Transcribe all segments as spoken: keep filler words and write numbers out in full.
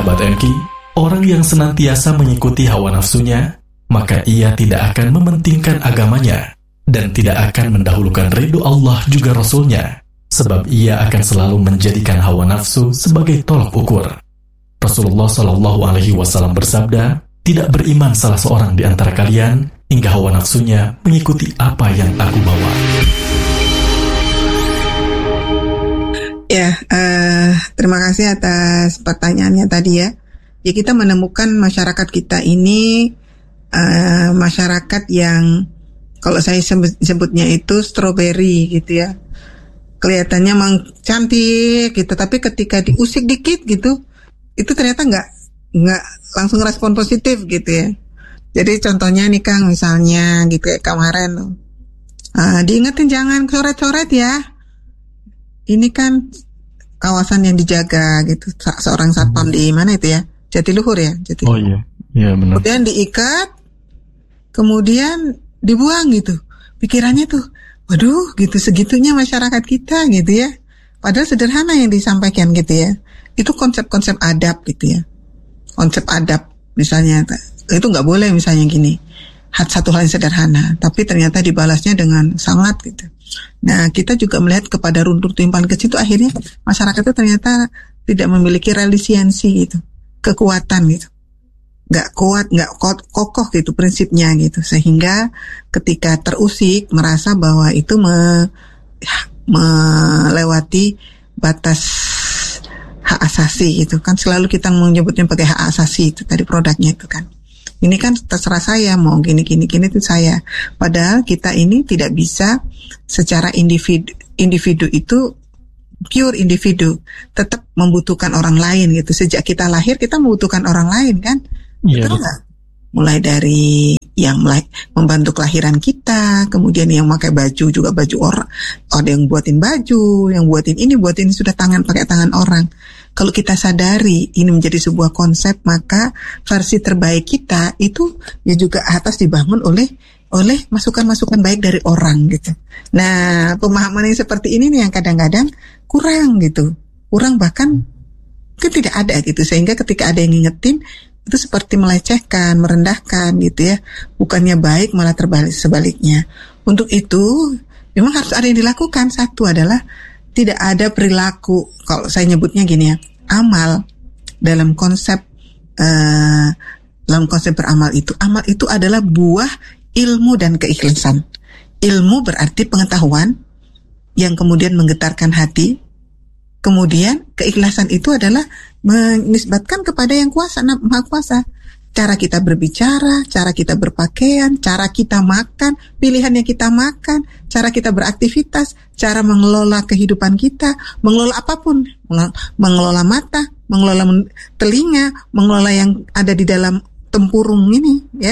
Sahabat M K, orang yang senantiasa mengikuti hawa nafsunya, maka ia tidak akan mementingkan agamanya dan tidak akan mendahulukan ridho Allah juga Rasulnya, sebab ia akan selalu menjadikan hawa nafsu sebagai tolak ukur. Rasulullah Shallallahu Alaihi Wasallam bersabda, tidak beriman salah seorang di antara kalian hingga hawa nafsunya mengikuti apa yang aku bawa. Ya, uh, terima kasih atas pertanyaannya tadi ya. Ya, kita menemukan masyarakat kita ini uh, masyarakat yang kalau saya sebutnya itu strawberry gitu ya. Kelihatannya memang cantik gitu, tapi ketika diusik dikit gitu, itu ternyata nggak nggak langsung respon positif gitu ya. Jadi contohnya nih Kang, misalnya gitu ya kemarin, uh, diingetin jangan coret-coret ya. Ini kan kawasan yang dijaga gitu, seorang satpam di mana itu ya, Jatiluhur ya, Jatiluhur. Oh iya, iya benar. Kemudian diikat, kemudian dibuang gitu. Pikirannya tuh, waduh, gitu segitunya masyarakat kita gitu ya. Padahal sederhana yang disampaikan gitu ya. Itu konsep-konsep adab gitu ya. Konsep adab misalnya, itu nggak boleh misalnya gini. Satu hal yang sederhana, tapi ternyata dibalasnya dengan sangat gitu. Nah, kita juga melihat kepada runtuh timpalan kecil itu akhirnya masyarakat itu ternyata tidak memiliki resiliensi gitu, kekuatan gitu, nggak kuat, nggak kokoh gitu prinsipnya gitu, sehingga ketika terusik merasa bahwa itu me, melewati batas hak asasi gitu kan, selalu kita menyebutnya pakai hak asasi itu tadi produknya itu kan. Ini kan terserah saya mau gini-gini-gini itu saya. Padahal kita ini tidak bisa secara individu, individu itu pure individu, tetap membutuhkan orang lain gitu. Sejak kita lahir kita membutuhkan orang lain kan, yeah, betul nggak? Mulai dari yang mulai membantu kelahiran kita, kemudian yang pakai baju juga baju orang, ada yang buatin baju, yang buatin ini, buatin ini sudah tangan pakai tangan orang. Kalau kita sadari ini menjadi sebuah konsep, maka versi terbaik kita itu ya juga atas dibangun oleh oleh masukan-masukan baik dari orang gitu. Nah, pemahaman yang seperti ini nih yang kadang-kadang kurang gitu, kurang bahkan kan tidak ada gitu, sehingga ketika ada yang ngingetin itu seperti melecehkan, merendahkan gitu ya. Bukannya baik malah terbalik sebaliknya. Untuk itu memang harus ada yang dilakukan. Satu adalah tidak ada perilaku, kalau saya nyebutnya gini ya, amal dalam konsep uh, dalam konsep beramal itu. Amal itu adalah buah ilmu dan keikhlasan. Ilmu berarti pengetahuan yang kemudian menggetarkan hati. Kemudian keikhlasan itu adalah menisbatkan kepada yang kuasa, maha kuasa. Cara kita berbicara, cara kita berpakaian, cara kita makan, pilihan yang kita makan, cara kita beraktivitas, cara mengelola kehidupan kita, mengelola apapun, mengelola mata, mengelola telinga, mengelola yang ada di dalam tempurung ini, ya,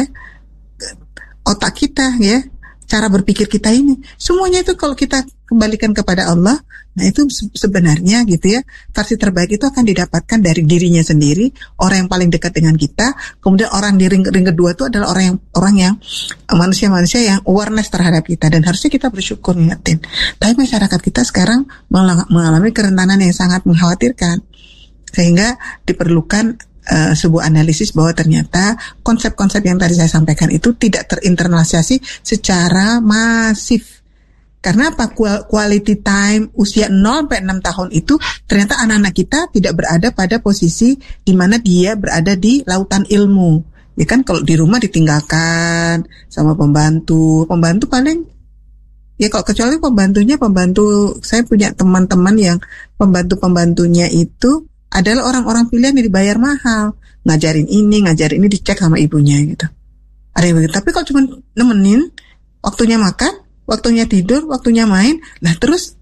otak kita, ya, cara berpikir kita ini, semuanya itu kalau kita kembalikan kepada Allah, nah itu sebenarnya gitu ya, versi terbaik itu akan didapatkan dari dirinya sendiri, orang yang paling dekat dengan kita. Kemudian orang di ring, ring kedua itu adalah orang yang orang yang manusia-manusia yang awareness terhadap kita, dan harusnya kita bersyukur ngingetin. Tapi masyarakat kita sekarang mengalami kerentanan yang sangat mengkhawatirkan, sehingga diperlukan uh, sebuah analisis bahwa ternyata konsep-konsep yang tadi saya sampaikan itu tidak terinternalisasi secara masif. Karena apa? Quality time usia nol sampai enam tahun itu ternyata anak-anak kita tidak berada pada posisi di mana dia berada di lautan ilmu. Ya kan, kalau di rumah ditinggalkan sama pembantu, pembantu paling ya, kalau kecuali pembantunya pembantu, saya punya teman-teman yang pembantu-pembantunya itu adalah orang-orang pilihan yang dibayar mahal, ngajarin ini, ngajarin ini, dicek sama ibunya gitu. Ada yang begitu. Tapi kalau cuma nemenin, waktunya makan, waktunya tidur, waktunya main, nah terus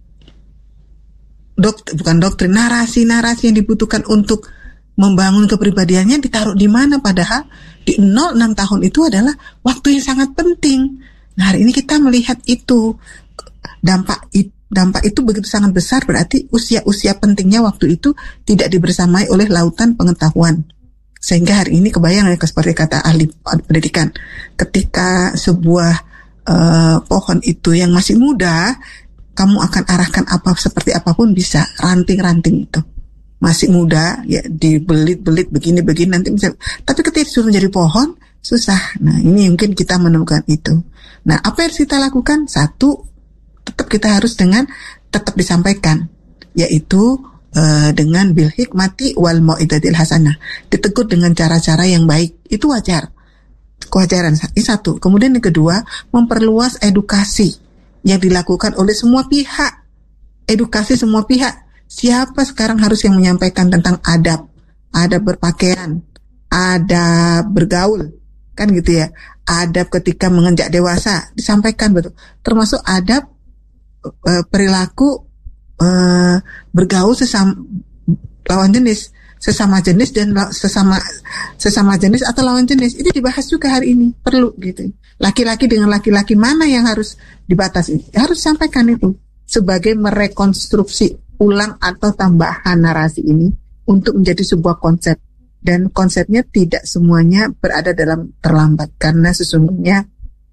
dokt, bukan doktrin, narasi-narasi yang dibutuhkan untuk membangun kepribadiannya ditaruh di mana? Padahal di nol enam tahun itu adalah waktu yang sangat penting. Nah, hari ini kita melihat itu dampak dampak itu begitu sangat besar, berarti usia-usia pentingnya waktu itu tidak dibersamai oleh lautan pengetahuan. Sehingga hari ini kebayang ya, seperti kata ahli pendidikan, ketika sebuah Uh, pohon itu yang masih muda, kamu akan arahkan apa seperti apapun bisa, ranting-ranting itu masih muda ya dibelit-belit begini-begini nanti bisa. Tapi ketika disuruh menjadi pohon susah. Nah ini mungkin kita menemukan itu. Nah apa yang harus kita lakukan? Satu, tetap kita harus dengan tetap disampaikan, yaitu uh, dengan bil hikmati wal mau'izatil hasanah, ditegur dengan cara-cara yang baik. Itu wajar, kewajaran. Ini satu. Kemudian yang kedua, memperluas edukasi yang dilakukan oleh semua pihak. Edukasi semua pihak. Siapa sekarang harus yang menyampaikan tentang adab, adab berpakaian, adab bergaul, kan gitu ya. Adab ketika menginjak dewasa disampaikan betul. Termasuk adab e, perilaku e, bergaul sesama lawan jenis, sesama jenis dan sesama sesama jenis atau lawan jenis. Itu dibahas juga hari ini, perlu gitu. Laki-laki dengan laki-laki mana yang harus dibatasi? Harus sampaikan itu sebagai merekonstruksi ulang atau tambahan narasi ini untuk menjadi sebuah konsep. Dan konsepnya tidak semuanya berada dalam terlambat, karena sesungguhnya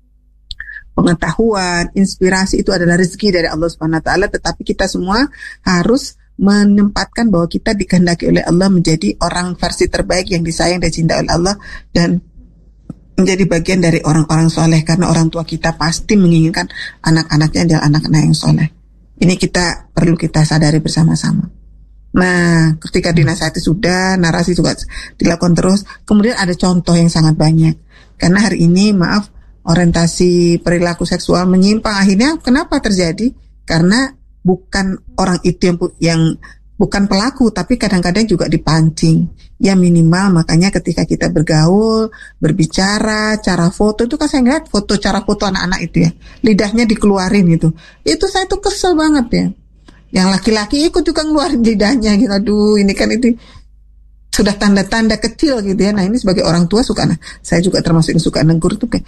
pengetahuan, inspirasi itu adalah rezeki dari Allah Subhanahu wa taala, tetapi kita semua harus menempatkan bahwa kita dikehendaki oleh Allah menjadi orang versi terbaik yang disayang dan cinta oleh Allah dan menjadi bagian dari orang-orang soleh, karena orang tua kita pasti menginginkan anak-anaknya adalah anak-anak yang soleh. Ini kita perlu kita sadari bersama-sama. Nah, ketika dinasihati sudah, narasi juga dilakukan terus, kemudian ada contoh yang sangat banyak. Karena hari ini, maaf, orientasi perilaku seksual menyimpang. Akhirnya kenapa terjadi? Karena bukan orang itu yang, yang bukan pelaku, tapi kadang-kadang juga dipancing. Ya minimal, makanya ketika kita bergaul, berbicara, cara foto, itu kan saya ngeliat foto, cara foto anak-anak itu ya, lidahnya dikeluarin gitu. Itu saya tuh kesel banget ya. Yang laki-laki ikut juga ngeluarin lidahnya gitu. Aduh, ini kan itu sudah tanda-tanda kecil gitu ya. Nah ini sebagai orang tua suka, nah saya juga termasuk yang suka nengkur tuh kayak,